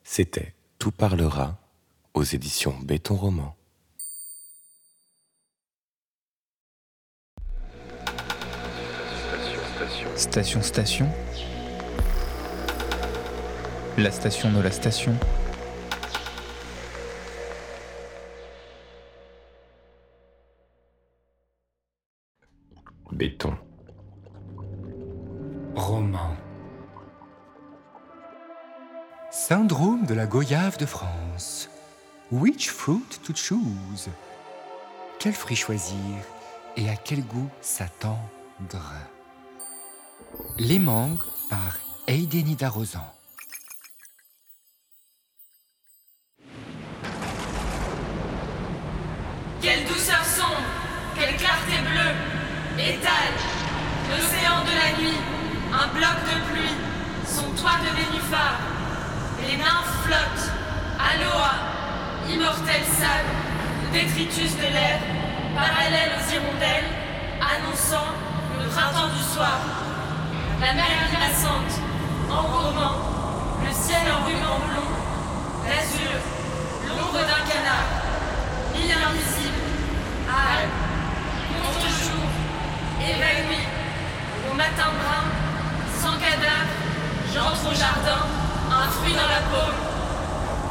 C'était Tout parlera aux éditions Béton Roman. Station. La station de la station. Béton. Roman. Syndrome de la goyave de France. Which fruit to choose? Quel fruit choisir et à quel goût s'attendre? Les mangues par Heidenida Rosan. Quelle douceur sombre, quelle clarté bleue, étale l'océan de la nuit, un bloc de pluie, son toit de nénuphar. Les nymphes flottent, aloha, immortel sable, détritus de l'air, parallèle aux hirondelles, annonçant le printemps du soir. La mer grimaçante, engourmant, le ciel en ruban blond, l'azur, l'ombre d'un canard, l'île invisible, Alpes, contre-jour, évanoui, au matin brun, sans cadavre, j'entre au jardin, un fruit dans la paume.